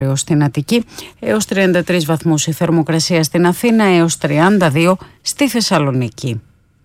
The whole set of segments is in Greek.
Στην Αττική, έως 33 βαθμούς η θερμοκρασία στην Αθήνα, έως 32 στη Θεσσαλονίκη.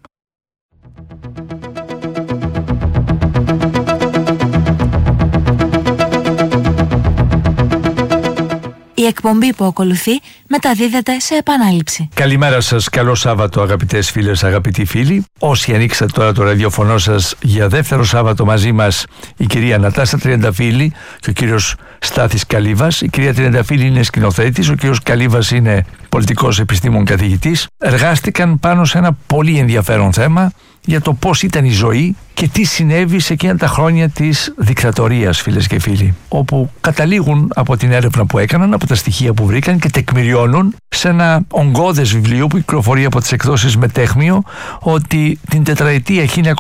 Η εκπομπή που ακολουθεί μεταδίδεται σε επανάληψη. Καλημέρα σας, καλό Σάββατο αγαπητές φίλες, αγαπητοί φίλοι. Όσοι ανοίξατε τώρα το ραδιοφωνό σας για δεύτερο Σάββατο μαζί μας, η κυρία Νατάσα Τριανταφύλλη και ο κύριος Στάθης Καλύβας. Η κυρία Τριανταφύλλη είναι σκηνοθέτης, ο κύριος Καλύβας είναι πολιτικός επιστήμων καθηγητής. Εργάστηκαν πάνω σε ένα πολύ ενδιαφέρον θέμα για το πώς ήταν η ζωή και τι συνέβη σε εκείνα τα χρόνια της δικτατορίας, φίλες και φίλοι, όπου καταλήγουν από την έρευνα που έκαναν, από τα στοιχεία που βρήκαν και τεκμηριώνουν σε ένα ογκώδες βιβλίο που κυκλοφορεί από τις εκδόσεις Μετέχμιο, ότι την τετραετία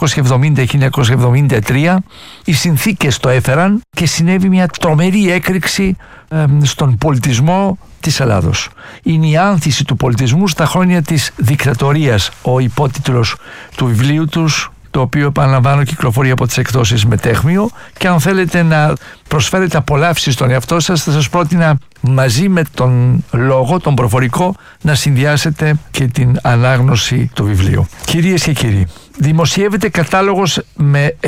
1970-1973 οι συνθήκες το έφεραν και συνέβη μια τρομερή έκρηξη στον πολιτισμό της Ελλάδος. Είναι η άνθηση του πολιτισμού στα χρόνια της δικτατορίας, ο υπότιτλος του βιβλίου τους, το οποίο, επαναλαμβάνω, κυκλοφορεί από τις εκδόσεις Μετέχμιο, και αν θέλετε να προσφέρετε απολαύσεις στον εαυτό σας, θα σας πρότεινα μαζί με τον λόγο, τον προφορικό, να συνδυάσετε και την ανάγνωση του βιβλίου. Κυρίες και κύριοι, δημοσιεύεται κατάλογος με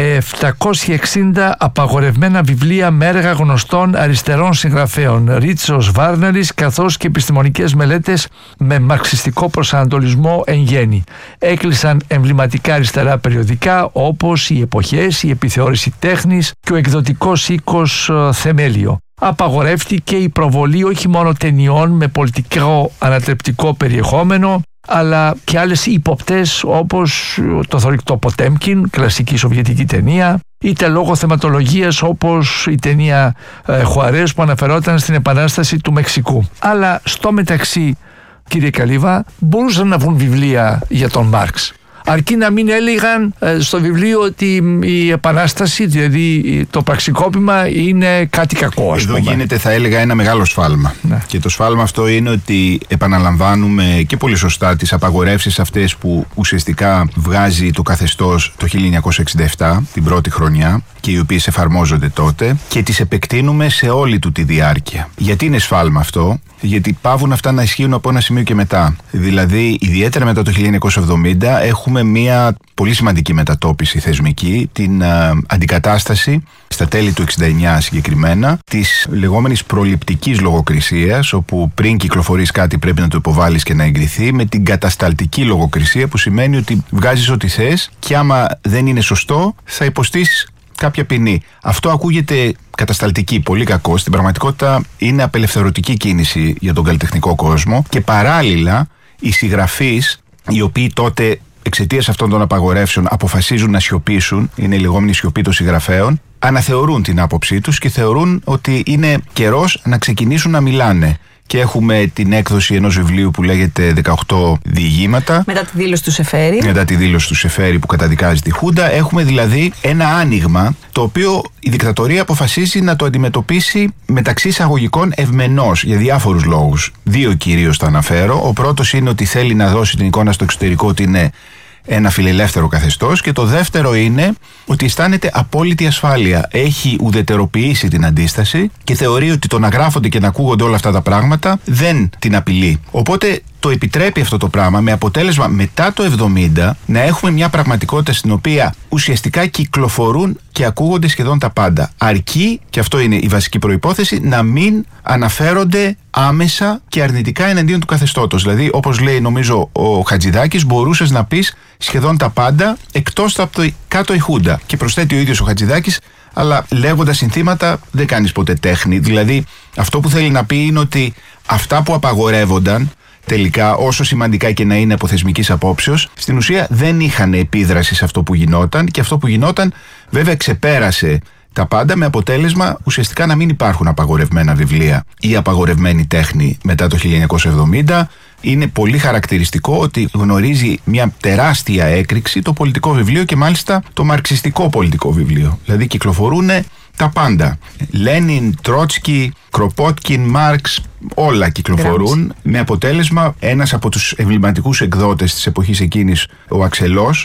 760 απαγορευμένα βιβλία με έργα γνωστών αριστερών συγγραφέων, Ρίτσος, Βάρναρης, καθώς και επιστημονικές μελέτες με μαρξιστικό προσανατολισμό εν γέννη. Έκλεισαν εμβληματικά αριστερά περιοδικά όπως οι Εποχές, η Επιθεώρηση Τέχνης και ο εκδοτικός οίκος Θεμέλιο. Απαγορεύτηκε η προβολή όχι μόνο ταινιών με πολιτικό ανατρεπτικό περιεχόμενο, αλλά και άλλες ύποπτες όπως το θωρηκτό Ποτέμκιν, κλασική σοβιετική ταινία, είτε λόγω θεματολογίας όπως η ταινία Χουαρές που αναφερόταν στην Επανάσταση του Μεξικού. Αλλά στο μεταξύ, κύριε Καλύβα, μπορούσαν να βγουν βιβλία για τον Μάρξ, αρκεί να μην έλεγαν στο βιβλίο ότι η Επανάσταση, δηλαδή το πραξικόπημα, είναι κάτι κακό. Εδώ γίνεται, θα έλεγα, ένα μεγάλο σφάλμα. Ναι. Και το σφάλμα αυτό είναι ότι επαναλαμβάνουμε και πολύ σωστά τις απαγορεύσεις αυτές που ουσιαστικά βγάζει το καθεστώς το 1967, την πρώτη χρονιά, και οι οποίες εφαρμόζονται τότε, και τις επεκτείνουμε σε όλη του τη διάρκεια. Γιατί είναι σφάλμα αυτό? Γιατί πάβουν αυτά να ισχύουν από ένα σημείο και μετά. Δηλαδή, ιδιαίτερα μετά το 1970, έχουμε μια πολύ σημαντική μετατόπιση θεσμική, την αντικατάσταση στα τέλη του 69 συγκεκριμένα της λεγόμενης προληπτικής λογοκρισίας, όπου πριν κυκλοφορείς κάτι πρέπει να το υποβάλεις και να εγκριθεί, με την κατασταλτική λογοκρισία, που σημαίνει ότι βγάζεις ό,τι θες και άμα δεν είναι σωστό θα υποστείς κάποια ποινή. Αυτό ακούγεται κατασταλτική, πολύ κακό. Στην πραγματικότητα είναι απελευθερωτική κίνηση για τον καλλιτεχνικό κόσμο, και παράλληλα οι συγγραφείς, οι οποίοι τότε εξαιτίας αυτών των απαγορεύσεων αποφασίζουν να σιωπήσουν, είναι η λεγόμενη σιωπή των συγγραφέων, αναθεωρούν την άποψή τους και θεωρούν ότι είναι καιρός να ξεκινήσουν να μιλάνε. Και έχουμε την έκδοση ενός βιβλίου που λέγεται 18 διηγήματα. Μετά τη δήλωση του Σεφέρη. Μετά τη δήλωση του Σεφέρη που καταδικάζει τη Χούντα. Έχουμε δηλαδή ένα άνοιγμα, το οποίο η δικτατορία αποφασίζει να το αντιμετωπίσει μεταξύ εισαγωγικών ευμενώς, για διάφορους λόγους. Δύο κυρίως θα αναφέρω. Ο πρώτος είναι ότι θέλει να δώσει την εικόνα στο εξωτερικό ότι είναι ένα φιλελεύθερο καθεστώς, και το δεύτερο είναι ότι αισθάνεται απόλυτη ασφάλεια. Έχει ουδετεροποιήσει την αντίσταση και θεωρεί ότι το να γράφονται και να ακούγονται όλα αυτά τα πράγματα δεν την απειλεί. Οπότε το επιτρέπει αυτό το πράγμα, με αποτέλεσμα μετά το 70 να έχουμε μια πραγματικότητα στην οποία ουσιαστικά κυκλοφορούν και ακούγονται σχεδόν τα πάντα. Αρκεί, και αυτό είναι η βασική προϋπόθεση, να μην αναφέρονται άμεσα και αρνητικά εναντίον του καθεστώτος. Δηλαδή, όπως λέει νομίζω ο Χατζηδάκης, μπορούσες να πεις σχεδόν τα πάντα εκτός από το κάτω η Χούντα. Και προσθέτει ο ίδιος ο Χατζηδάκης, αλλά λέγοντας συνθήματα δεν κάνεις ποτέ τέχνη. Δηλαδή, αυτό που θέλει να πει είναι ότι αυτά που απαγορεύονταν τελικά, όσο σημαντικά και να είναι από θεσμικής απόψεως, στην ουσία δεν είχαν επίδραση σε αυτό που γινόταν, και αυτό που γινόταν βέβαια ξεπέρασε τα πάντα, με αποτέλεσμα ουσιαστικά να μην υπάρχουν απαγορευμένα βιβλία ή απαγορευμένη τέχνη μετά το 1970. Είναι πολύ χαρακτηριστικό ότι γνωρίζει μια τεράστια έκρηξη το πολιτικό βιβλίο, και μάλιστα το μαρξιστικό πολιτικό βιβλίο. Δηλαδή κυκλοφορούν τα πάντα. Λένιν, Τρότσκι, Κροπότκιν, Μάρξ, όλα κυκλοφορούν, με αποτέλεσμα ένας από τους εμβληματικούς εκδότες της εποχής εκείνης, ο Αξελός,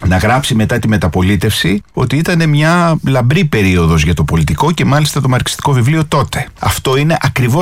να γράψει μετά τη μεταπολίτευση ότι ήταν μια λαμπρή περίοδος για το πολιτικό και μάλιστα το μαρξιστικό βιβλίο τότε. Αυτό είναι ακριβώς